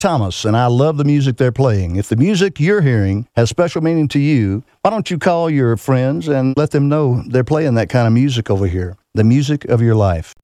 Thomas, and I love the music they're playing. If the music you're hearing has special meaning to you, why don't you call your friends and let them know they're playing that kind of music over here, the music of your life.